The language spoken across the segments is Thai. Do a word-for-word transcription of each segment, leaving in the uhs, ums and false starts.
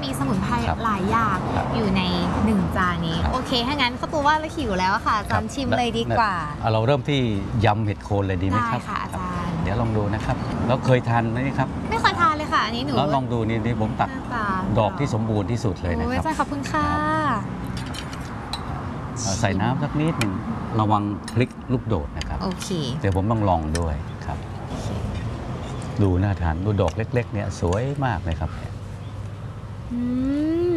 มีสมุนไพรหลายอย่างอยู่ในหนึ่งจานนี้โอเคถ้างั้นข้าวตูว่าเราหิวแล้วค่ะอาจารย์ชิมเลยดีกว่าเราเริ่มที่ยำเห็ดโคนเลยดีไหมครับได้ค่ะอาจารย์เดี๋ยวลองดูนะครับแล้วเคยทานไหมครับไม่เคยทานเลยค่ะอันนี้หนูแล้วลองดูนี่นี่ผมตักดอกที่สมบูรณ์ที่สุดเลยนะครับอาจารย์ขอบคุณค่ะใส่น้ำสักนิดหนึ่งระวังพลิกลูกโดดนะครับโอเคเดี๋ยวผมต้องลองด้วยครับดูน่าทานดูดอกเล็กๆเนี่ยสวยมากเลยครับอืม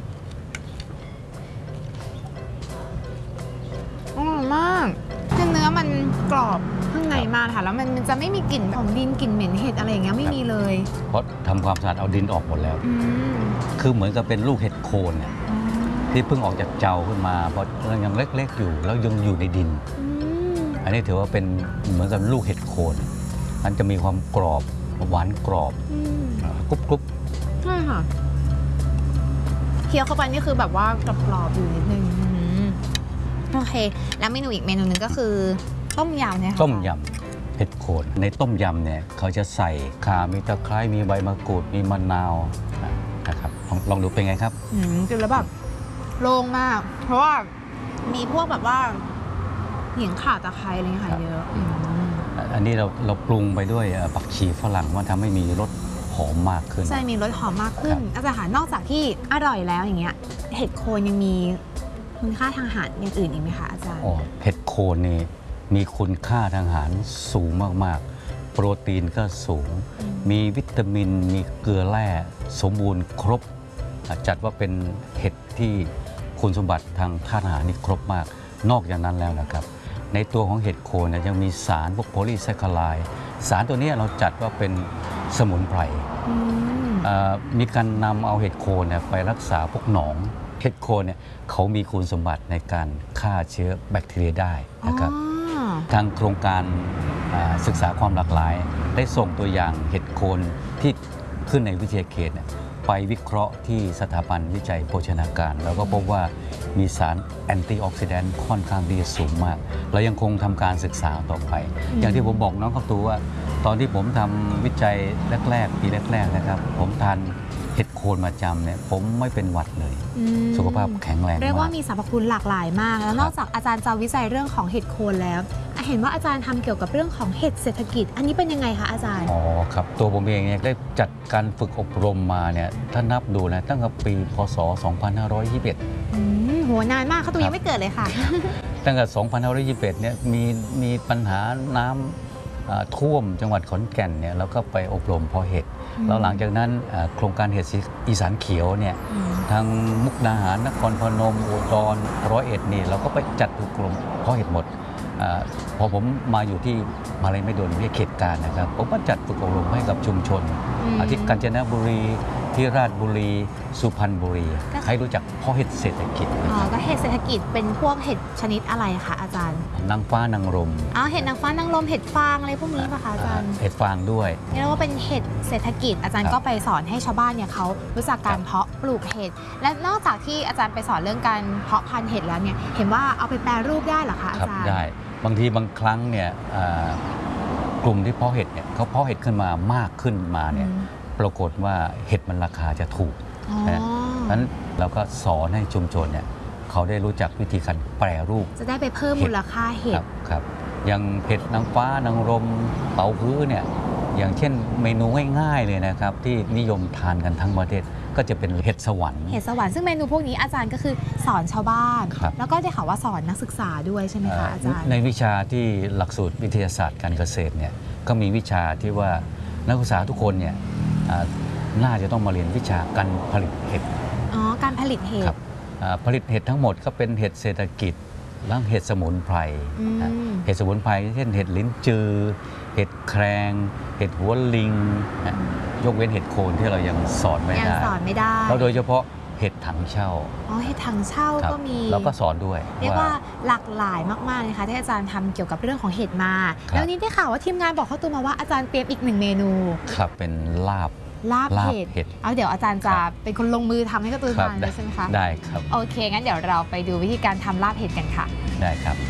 อร่อยมากคือเนื้อมันกรอบข้างในมากค่ะแล้วมันจะไม่มีกลิ่นของดินกลิ่นเหม็นเห็ดอะไรอย่างเงี้ยไม่มีเลยเพราะทำความสะอาดเอาดินออกหมดแล้วคือเหมือนกับเป็นลูกเห็ดโคนเนี่ยที่เพิ่งออกจากเจ้าขึ้นมาเพราะยังเล็กๆอยู่แล้วยังอยู่ในดินอันนี้ถือว่าเป็นเหมือนกับลูกเห็ดโคนมันจะมีความกรอบหวานกรอบกรุบกรุบใช่ค่ะเคี้ยวเข้าไปนี่คือแบบว่ากรอบๆอยู่นิดนึงโอเคแล้วเมนูอีกเมนูหนึ่งก็คือต้มยำเนี่ยค่ะต้มยำเห็ดโคนในต้มยำเนี่ยเขาจะใส่ข่ามีตะไคร้มีใบมะกรูดมีมะนาวนะครับลองดูเป็นไงครับกินแล้วแบบโล่งมากเพราะว่ามีพวกแบบว่าหิงข่าตะไคร้อะไรเงี้ยเยอะอันนี้เราเราปรุงไปด้วยผักชีฝรั่งว่าทำให้มีรสหอมมากขึ้นใช่มีรสหอมมากขึ้นอาจารย์ค่ะนอกจากที่อร่อยแล้วอย่างเงี้ยเห็ดโคนยังมีคุณค่าทางอาหารอย่างอื่นอีกไหมคะอาจารย์อ๋อเห็ดโคนนี่มีคุณค่าทางอาหารสูงมากๆโปรตีนก็สูงมีวิตามินมีเกลือแร่สมบูรณ์ครบจัดว่าเป็นเห็ดที่คุณสมบัติทางธาตุอาหารนี่ครบมากนอกจากนั้นแล้วนะครับในตัวของเห็ดโคนเนี่ยยังมีสารพวกโพลีแซคคาไรด์สารตัวนี้เราจัดว่าเป็นสมุนไพรมีการนำเอาเห็ดโคนเนี่ยไปรักษาพวกหนองเห็ดโคนเนี่ยเขามีคุณสมบัติในการฆ่าเชื้อแบคทีเรียได้นะครับทางโครงการศึกษาความหลากหลายได้ส่งตัวอย่างเห็ดโคนที่ขึ้นในวิทยาเขตไปวิเคราะห์ที่สถาบันวิจัยโภชนาการแล้วก็พบว่ามีสารแอนตี้ออกซิแดนต์ค่อนข้างดีสูงมากเรายังคงทำการศึกษาต่อไปอย่างที่ผมบอกน้องเขาตัวว่าตอนที่ผมทำวิจัยแรกๆปีแรกๆนะครับผมทานเห็ดโคนมาจำเนี่ยผมไม่เป็นหวัดเลยสุขภาพแข็งแรงมากเรียกว่ามีสรรพคุณหลากหลายมากแล้วนอกจากอาจารย์จะวิจัยเรื่องของเห็ดโคนแล้วเห็นว่าอาจารย์ทำเกี่ยวกับเรื่องของเห็ดเศรษฐกิจอันนี้เป็นยังไงคะอาจารย์อ๋อครับตัวผมเองเนี่ยได้จัดการฝึกอบรมมาเนี่ยถ้านับดูนะตั้งแต่ปีพศสองพันห้าร้อยยี่สิบเอ็ดอืมโหนานมากเขาตัวยังไม่เกิดเลยค่ะตั้งแต่สองพันห้าร้อยยี่สิบเอ็ดเนี่ยมีมีปัญหาน้ำท่วมจังหวัดขอนแก่นเนี่ยแล้วก็ไปอบรมเพาะเห็ดแล้วหลังจากนั้นโครงการเห็ดอีสานเขียวเนี่ยทางมุกดาหารนครพนมอุดรร้อยเอ็ดนี่เราก็ไปจัดฝึกอบรมเพาะเห็ดหมดพอผมมาอยู่ที่มาลัยไม่โดนที่เขตการนะครับผมก็จัดฝึกอบรมให้กับชุมชนที่กาญจนบุรีที่ราชบุรีสุพรรณบุรีให้รู้จักเพาะเห็ดเศรษฐกิจอ๋อก็เห็ดเศรษฐกิจเป็นพวกเห็ดชนิดอะไรคะอาจารย์นางฟ้านางรมอ๋อเห็ดนางฟ้านางรมเห็ดฟางอะไรพวกนี้ป่ะคะอาจารย์เห็ดฟางด้วยเรียกว่าเป็นเห็ดเศรษฐกิจอาจารย์ก็ไปสอนให้ชาวบ้านเนี่ยเขารู้จักการเพาะปลูกเห็ดและนอกจากที่อาจารย์ไปสอนเรื่องการเพาะพันธุ์เห็ดแล้วเนี่ยเห็นว่าเอาไปแปรรูปได้เหรอคะอาจารย์ได้บางทีบางครั้งเนี่ยกลุ่มที่เพาะเห็ดเนี่ยเขาเพาะเห็ดขึ้นมามากขึ้นมาเนี่ยปรากฏว่าเห็ดมันราคาจะถูกนะนั้นเราก็สอนให้ชุมชนเนี่ยเขาได้รู้จักวิธีการแปรรูปจะได้ไปเพิ่มมูลค่าเห็ดครับอย่างเห็ดนางฟ้านางรมเป๋าฮื้อเนี่ยอย่างเช่นเมนูง่ายๆเลยนะครับที่นิยมทานกันทั้งประเทศก็จะเป็นเห็ดสวรรค์เห็ดสวรรค์ซึ่งเมนูพวกนี้อาจารย์ก็คือสอนชาวบ้านแล้วก็ได้ข่าวว่าสอนนักศึกษาด้วยใช่ไหมคะอาจารย์ในวิชาที่หลักสูตรวิทยาศาสตร์การเกษตรเนี่ยก็มีวิชาที่ว่านักศึกษาทุกคนเนี่ยน่าจะต้องมาเรียนวิชาการผลิตเห็ดอ๋อการผลิตเห็ดผลิตเห็ดทั้งหมดก็เป็นเห็ดเศรษฐกิจแล้วเห็ดสมุนไพรเห็ดสมุนไพรเช่นเห็ดลิ้นจือเห็ดแครงเห็ดหัวลิงยกเว้นเห็ดโคนที่เรายังสอนไม่ได้ยังสอนไม่ได้แล้วโดยเฉพาะเห็ดถังเช่าอ๋อเห็ดถังเช่าก็มีเราก็สอนด้วยเรียกว่าหลากหลายมากๆเลยค่ะที่อาจารย์ทำเกี่ยวกับเรื่องของเห็ดมาแล้วนี้ได้ข่าวว่าทีมงานบอกเขาตัวมาว่าอาจารย์เตรียมอีกหนึ่งเมนูครับเป็นลาบลาบเห็ดเอาเดี๋ยวอาจารย์จะเป็นคนลงมือทำให้กระตุ้นทานเลยใช่ไหมคะได้ครับโอเคงั้นเดี๋ยวเราไปดูวิธีการทำลาบเห็ดกันค่ะได้ครับ